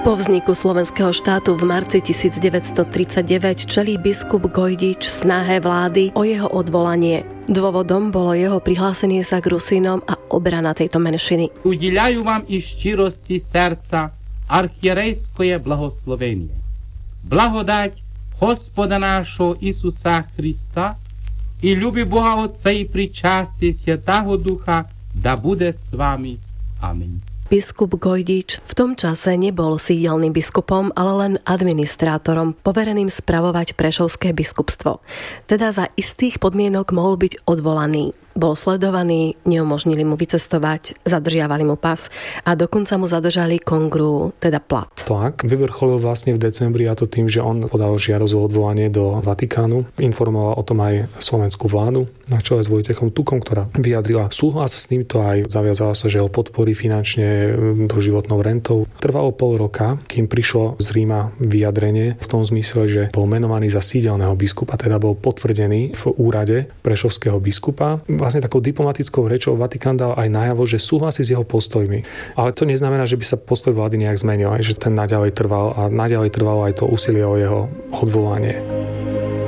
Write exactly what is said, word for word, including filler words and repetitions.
Po vzniku slovenského štátu v marci tisícdeväťstotridsaťdeväť čelí biskup Gojdič snahe vlády o jeho odvolanie. Dôvodom bolo jeho prihlásenie sa k Rusínom a obrana tejto menšiny. Udeľujem vám i štírosti srdca archierejské blahoslovenie. Blahodať Господа нашого Ісуса Христа і любі Бога Отця і причасті Святого Духа да буде з вами. Амінь. Biskup Gojdič v tom čase nebol sídelným biskupom, ale len administrátorom, povereným spravovať prešovské biskupstvo. Teda za istých podmienok mohol byť odvolaný. Bol sledovaný, neumožnili mu vycestovať, zadržiavali mu pas a dokonca mu zadržali kongru, teda plat. Tak, vyvrcholil vlastne v decembri, a to tým, že on podal žiadosť o odvolanie do Vatikánu. Informoval o tom aj slovenskú vládu na čele s Vojtechom Tukom, ktorá vyjadrila súhlas s týmto aj zaviazala sa, že ho podporí finančne doživotnou rentou. Trvalo pol roka, kým prišlo z Ríma vyjadrenie v tom zmysle, že bol menovaný za sídelného biskupa, teda bol potvrdený v úrade prešovského biskupa. Vlastne takou diplomatickou rečou Vatikán dal aj najavo, že súhlasí s jeho postojmi. Ale to neznamená, že by sa postoj vlády nejak zmenil, aj že ten naďalej trval a naďalej trvalo aj to úsilie o jeho odvolanie.